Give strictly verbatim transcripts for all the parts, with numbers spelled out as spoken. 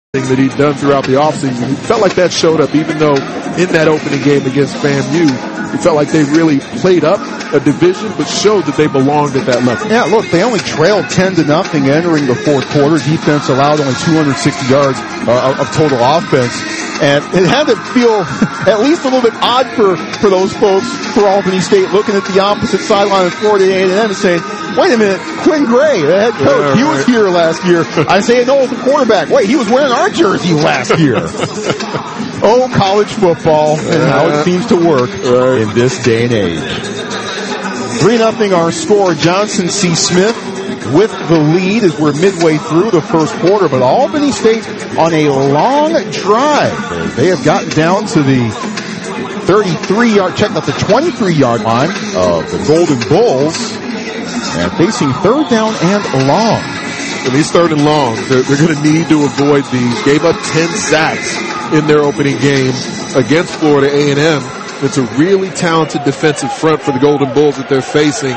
that he'd done throughout the offseason. He felt like that showed up, even though in that opening game against FAMU, he felt like they really played up a division, but showed that they belonged at that level. Yeah, look, they only trailed ten to nothing entering the fourth quarter. Defense allowed only two hundred sixty yards uh, of total offense. And it had to feel at least a little bit odd for, for those folks for Albany State looking at the opposite sideline of Florida A and M and saying, wait a minute, Quinn Gray, the head coach, yeah, he was right. here last year. Isaiah Knowles, the quarterback. Wait, he was wearing our jersey last year. Oh, college football and how it seems to work right. in this day and age. three nothing our score. Johnson C. Smith with the lead as we're midway through the first quarter, but Albany State on a long drive. They have gotten down to the thirty-three yard, check out the twenty-three yard line of the Golden Bulls and facing third down and long. And these third and longs, they're, they're going to need to avoid these. Gave up ten sacks in their opening game against Florida A and M. It's a really talented defensive front for the Golden Bulls that they're facing.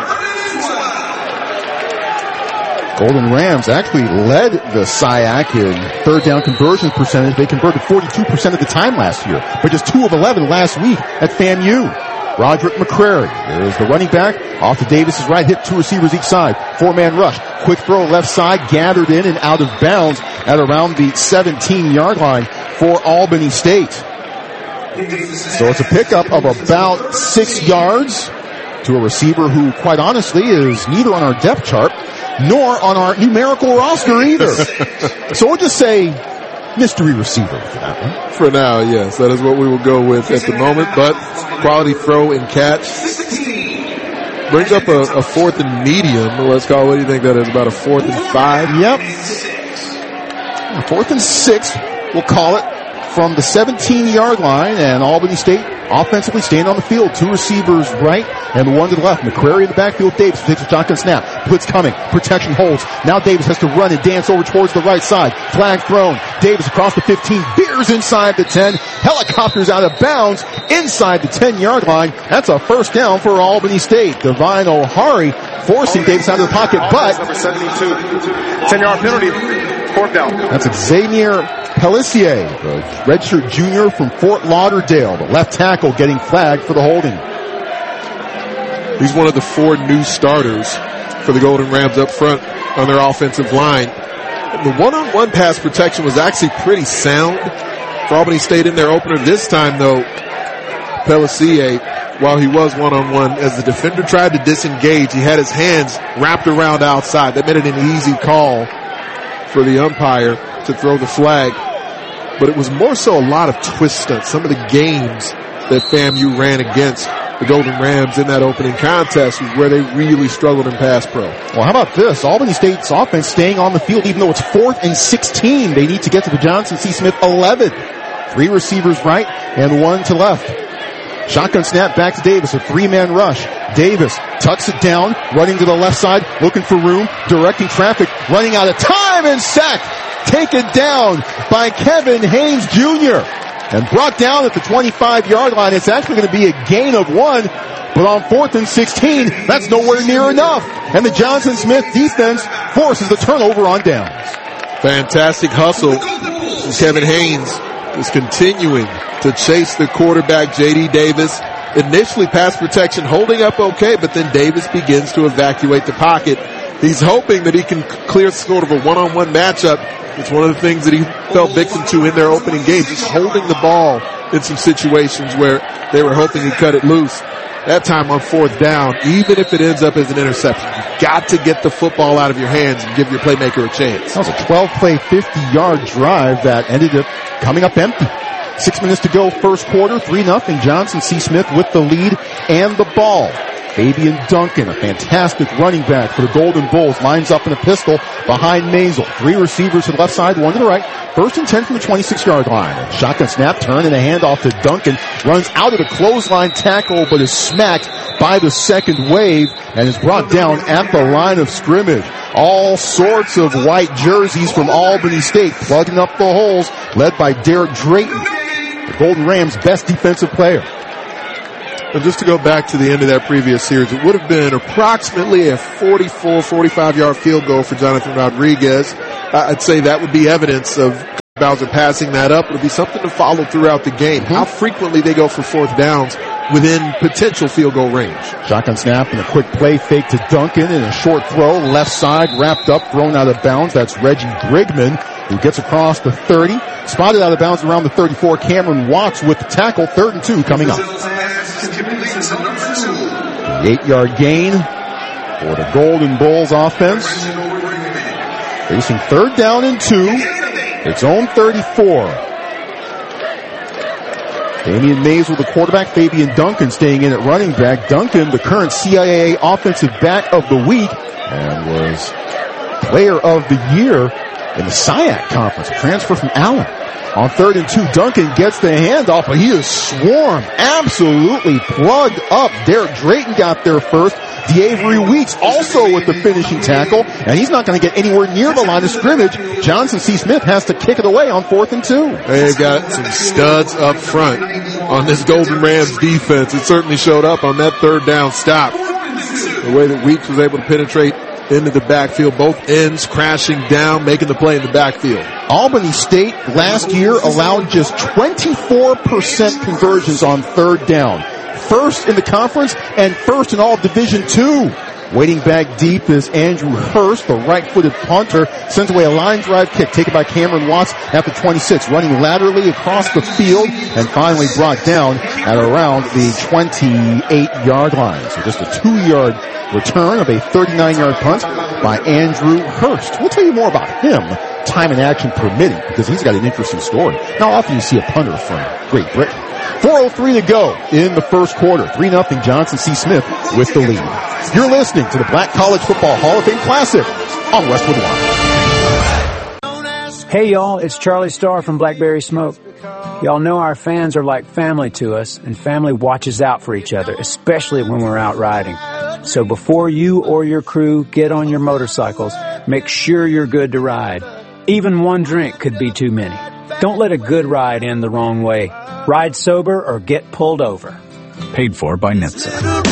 Golden Rams actually led the S I A C in third down conversion percentage. They converted forty-two percent of the time last year, but just two of eleven last week at FAMU. Roderick McCrary, there's the running back, off to Davis's right, hit two receivers each side, four-man rush, quick throw left side, gathered in and out of bounds at around the seventeen yard line for Albany State. So it's a pickup of about six yards to a receiver who, quite honestly, is neither on our depth chart nor on our numerical roster either. So we'll just say mystery receiver for that one. For now, yes. That is what we will go with at the moment. But quality throw and catch. Brings up a, a fourth and medium. Let's call it, what do you think that is? About a fourth and five? Yep. A fourth and six, we'll call it, from the seventeen yard line, and Albany State offensively staying on the field. Two receivers right and one to the left. McCrary in the backfield. Davis takes a shotgun snap. Blitz coming. Protection holds. Now Davis has to run and dance over towards the right side. Flag thrown. Davis across the fifteen. Veers inside the ten. Helicopters out of bounds inside the ten yard line. That's a first down for Albany State. Divine O'Hari forcing Davis out of the pocket, but number seventy-two. ten yard penalty. Fourth down. That's Xavier Pellissier, the redshirt junior from Fort Lauderdale, the left tackle getting flagged for the holding. He's one of the four new starters for the Golden Rams up front on their offensive line. The one-on-one pass protection was actually pretty sound for Albany State in their opener. This time, though, Pellissier, while he was one-on-one, as the defender tried to disengage, he had his hands wrapped around outside. That made it an easy call for the umpire to throw the flag. But it was more so a lot of twist stunts. Some of the games that FAMU ran against the Golden Rams in that opening contest was where they really struggled in pass pro. Well, how about this? Albany State's offense staying on the field even though it's fourth and sixteen. They need to get to the Johnson C. Smith eleven. Three receivers right and one to left. Shotgun snap back to Davis, a three-man rush. Davis tucks it down, running to the left side, looking for room, directing traffic, running out of time, and sacked. Taken down by Kevin Haynes Junior and brought down at the twenty-five yard line. It's actually going to be a gain of one, but on fourth and sixteen, that's nowhere near enough. And the Johnson Smith defense forces the turnover on downs. Fantastic hustle. Kevin Haynes is continuing to chase the quarterback, J D Davis. Initially pass protection holding up okay, but then Davis begins to evacuate the pocket. He's hoping that he can clear sort of a one-on-one matchup. It's one of the things that he fell victim to in their opening game, just holding the ball in some situations where they were hoping he'd cut it loose. That time on fourth down, even if it ends up as an interception, you've got to get the football out of your hands and give your playmaker a chance. That was a twelve play, fifty yard drive that ended up coming up empty. Six minutes to go, first quarter, three nothing. Johnson C. Smith with the lead and the ball. Fabian Duncan, a fantastic running back for the Golden Bulls, lines up in a pistol behind Maisel. Three receivers to the left side, one to the right. First and ten from the twenty-six yard line. Shotgun snap, turn and a handoff to Duncan. Runs out of the clothesline tackle, but is smacked by the second wave and is brought down at the line of scrimmage. All sorts of white jerseys from Albany State plugging up the holes, led by Derek Drayton, the Golden Rams' best defensive player. And just to go back to the end of that previous series, it would have been approximately a forty-four, forty-five yard field goal for Jonathan Rodriguez. I'd say that would be evidence of Bowser passing that up. It'll be something to follow throughout the game. Mm-hmm. How frequently they go for fourth downs within potential field goal range. Shotgun snap and a quick play fake to Duncan and a short throw, left side, wrapped up, thrown out of bounds. That's Reggie Brigman, who gets across the thirty. Spotted out of bounds around the thirty-four. Cameron Watts with the tackle. Third and two coming up. The eight-yard gain for the Golden Bulls offense. Facing third down and two. Its own thirty-four. Damian Mays with the quarterback. Fabian Duncan staying in at running back. Duncan, the current C I A A Offensive Back of the Week, and was Player of the Year in the S I A C Conference. Transfer from Allen. On third and two, Duncan gets the handoff, but he is swarmed, absolutely plugged up. Derek Drayton got there first. DeAvery Weeks also with the finishing tackle, and he's not going to get anywhere near the line of scrimmage. Johnson C. Smith has to kick it away on fourth and two. They've got some studs up front on this Golden Rams defense. It certainly showed up on that third down stop. The way that Weeks was able to penetrate into the backfield, both ends crashing down, making the play in the backfield. Albany State last year allowed just twenty-four percent conversions on third down. First in the conference and first in all of Division Two. Waiting back deep is Andrew Hurst, the right-footed punter, sends away a line drive kick taken by Cameron Watts at the twenty-six, running laterally across the field and finally brought down at around the twenty-eight-yard line. So just a two-yard return of a thirty-nine-yard punt by Andrew Hurst. We'll tell you more about him, time and action permitting, because he's got an interesting story. Now often you see a punter from Great Britain. four oh three to go in the first quarter. three nothing Johnson C. Smith with the lead. You're listening to the Black College Football Hall of Fame Classic on Westwood One. Hey y'all, it's Charlie Starr from Blackberry Smoke. Y'all know our fans are like family to us, and family watches out for each other, especially when we're out riding. So before you or your crew get on your motorcycles, make sure you're good to ride. Even one drink could be too many. Don't let a good ride end the wrong way. Ride sober or get pulled over. Paid for by N H T S A.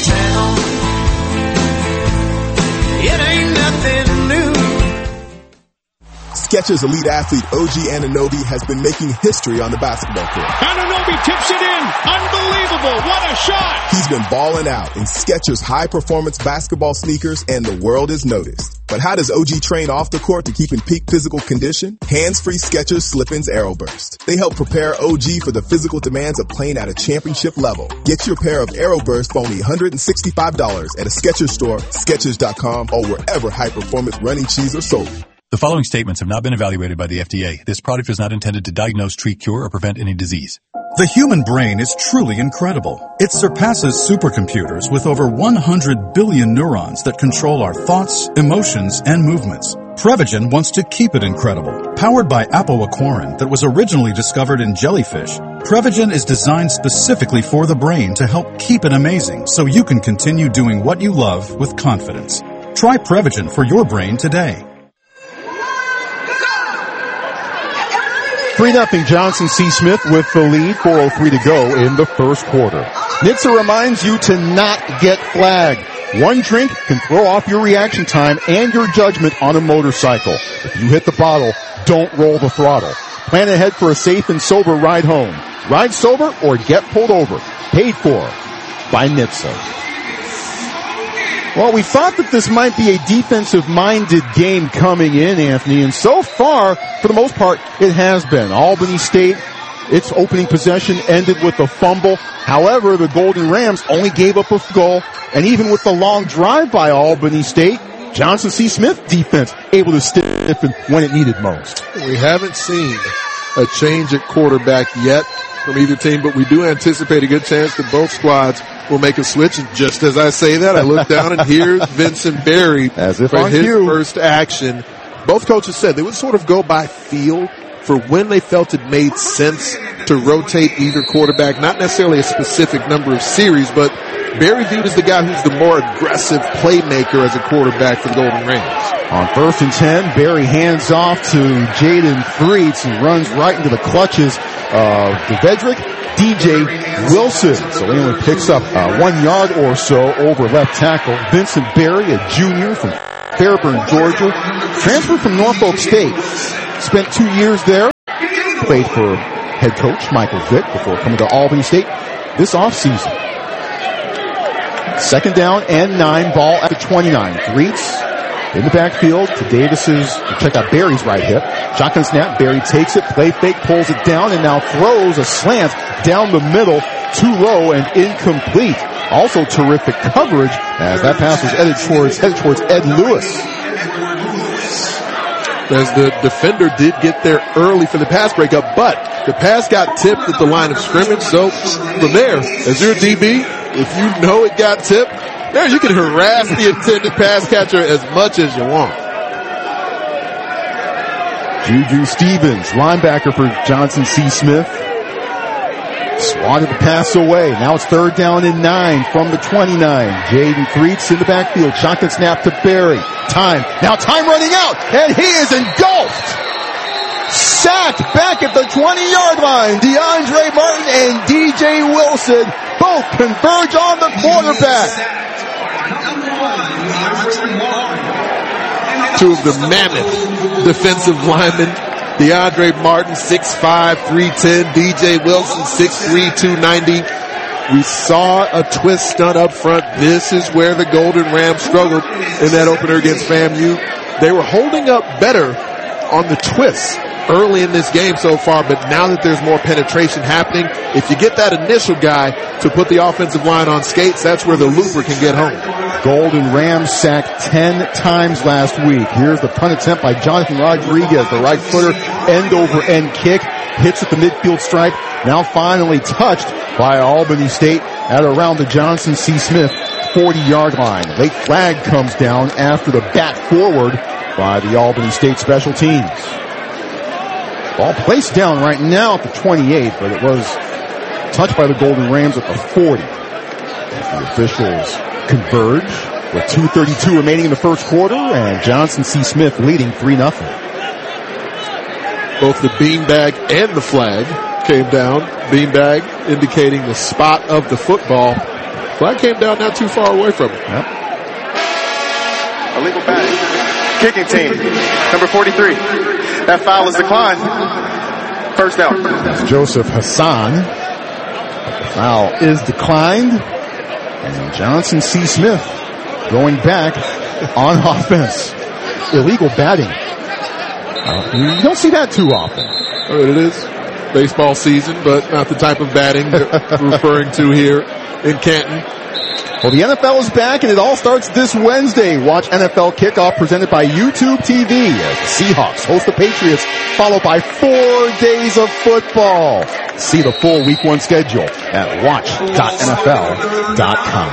Skechers Elite Athlete O G Anunoby has been making history on the basketball court. Anunoby tips it in. Unbelievable. What a shot. He's been balling out in Skechers high-performance basketball sneakers, and the world has noticed. But how does O G train off the court to keep in peak physical condition? Hands-free Skechers Slip-ins AeroBurst. They help prepare O G for the physical demands of playing at a championship level. Get your pair of AeroBurst for only one hundred sixty-five dollars at a Skechers store, Skechers dot com, or wherever high-performance running shoes are sold. The following statements have not been evaluated by the F D A. This product is not intended to diagnose, treat, cure, or prevent any disease. The human brain is truly incredible. It surpasses supercomputers with over one hundred billion neurons that control our thoughts, emotions, and movements. Prevagen wants to keep it incredible. Powered by apoaquarin that was originally discovered in jellyfish, Prevagen is designed specifically for the brain to help keep it amazing so you can continue doing what you love with confidence. Try Prevagen for your brain today. three nothing Johnson C. Smith with the lead. four oh three to go in the first quarter. N H T S A reminds you to not get flagged. One drink can throw off your reaction time and your judgment on a motorcycle. If you hit the bottle, don't roll the throttle. Plan ahead for a safe and sober ride home. Ride sober or get pulled over. Paid for by N H T S A. Well, we thought that this might be a defensive-minded game coming in, Anthony, and so far, for the most part, it has been. Albany State, its opening possession ended with a fumble. However, the Golden Rams only gave up a goal, and even with the long drive by Albany State, Johnson C. Smith defense able to stiffen when it needed most. We haven't seen a change at quarterback yet from either team, but we do anticipate a good chance that both squads will make a switch. And just as I say that, I look down and here's Vincent Berry as if for on his cue. First action. Both coaches said they would sort of go by feel for when they felt it made sense to rotate either quarterback, not necessarily a specific number of series, but Berry viewed as the guy who's the more aggressive playmaker as a quarterback for the Golden Rams. On first and ten, Berry hands off to Jaden Threets and runs right into the clutches of Devedrick D J Wilson. So he only picks up uh, one yard or so over left tackle. Vincent Berry, a junior from Fairburn, Georgia, transferred from Norfolk State. Spent two years there played for head coach Michael Vick before coming to Albany State this offseason. Second down and nine, ball at the twenty-nine. Greets in the backfield to Davis's, check out Barry's right hip. Shotgun snap, Barry takes it, play fake, pulls it down, and now throws a slant down the middle, too low and incomplete. Also terrific coverage as that pass was headed towards, headed towards Ed Lewis. As the defender did get there early for the pass breakup, but the pass got tipped at the line of scrimmage. So from there, as your D B, if you know it got tipped, there you can harass the intended pass catcher as much as you want. Juju Stevens, linebacker for Johnson C. Smith, swatted the pass away. Now it's third down and nine from the twenty-nine. Jaden Greets in the backfield. Shotgun snap to Barry. Time. Now time running out. And he is engulfed. Sacked back at the twenty-yard line. DeAndre Martin and D J Wilson both converge on the quarterback. Two of the mammoth defensive linemen. DeAndre Martin, six five, three ten. D J Wilson, six three, two ninety. We saw a twist stunt up front. This is where the Golden Rams struggled in that opener against FAMU. They were holding up better on the twists early in this game so far, but now that there's more penetration happening, if you get that initial guy to put the offensive line on skates, that's where the looper can get home. Golden Rams sacked ten times last week. Here's the punt attempt by Jonathan Rodriguez, the right footer, end over end kick, hits at the midfield stripe, now finally touched by Albany State at around the Johnson C. Smith forty-yard line. Late flag comes down after the bat forward by the Albany State special teams. Ball placed down right now at the twenty-eight, but it was touched by the Golden Rams at the forty. The officials converge with two thirty-two remaining in the first quarter, and Johnson C. Smith leading three nothing. Both the beanbag and the flag came down. Beanbag indicating the spot of the football. Flag came down not too far away from it. Yep. Illegal batting. Kicking team, number forty-three. That foul is declined. First down. That's Joseph Hassan. The foul is declined. And Johnson C. Smith going back on offense. Illegal batting. Uh, you don't see that too often. I mean, it is baseball season, but not the type of batting that we're referring to here in Canton. Well, the N F L is back, and it all starts this Wednesday. Watch N F L Kickoff presented by YouTube T V as the Seahawks host the Patriots, followed by four days of football. See the full week one schedule at watch dot N F L dot com.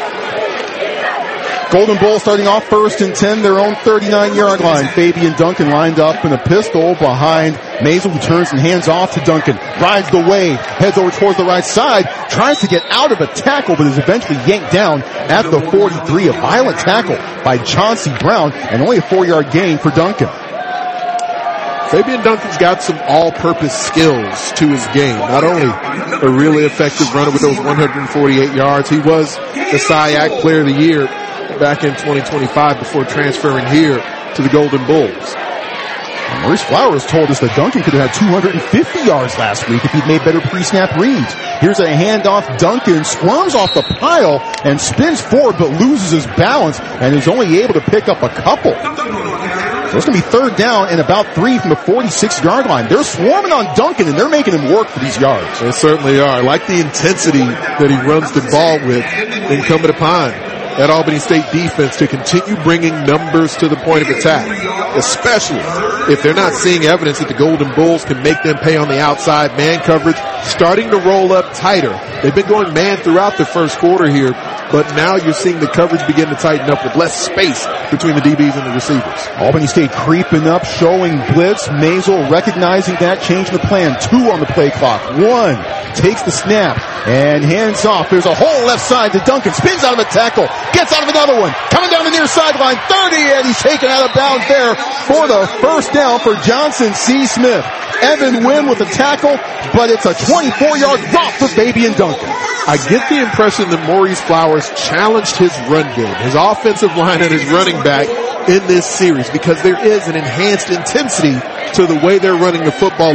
Golden Bull starting off first and ten, their own thirty-nine-yard line. Fabian Duncan lined up in a pistol behind Mazel, who turns and hands off to Duncan. Rides the way, heads over towards the right side, tries to get out of a tackle, but is eventually yanked down at the forty-three. A violent tackle by Chauncey Brown, and only a four-yard gain for Duncan. Fabian Duncan's got some all-purpose skills to his game. Not only a really effective runner with those one hundred forty-eight yards, he was the S I A C Player of the Year back in twenty twenty-five before transferring here to the Golden Bulls. And Maurice Flowers told us that Duncan could have had two hundred fifty yards last week if he'd made better pre-snap reads. Here's a handoff. Duncan squirms off the pile and spins forward but loses his balance and is only able to pick up a couple. So it's going to be third down and about three from the forty-six-yard line. They're swarming on Duncan, and they're making him work for these yards. They certainly are. I like the intensity that he runs the ball with, incumbent upon that Albany State defense to continue bringing numbers to the point of attack, especially if they're not seeing evidence that the Golden Bulls can make them pay on the outside. Man coverage starting to roll up tighter. They've been going man throughout the first quarter here, but now you're seeing the coverage begin to tighten up with less space between the D Bs and the receivers. Albany State creeping up, showing blitz. Mazel recognizing that, changing the plan. Two on the play clock. One takes the snap and hands off. There's a hole left side to Duncan. Spins out of a tackle. Gets out of another one. Coming down the near sideline. thirty, and he's taken out of bounds there for the first down for Johnson C. Smith. Evan Wynn with the tackle, but it's a twenty-four-yard drop for Fabian Duncan. I get the impression that Maurice Flowers challenged his run game, his offensive line and his running back in this series, because there is an enhanced intensity to the way they're running the football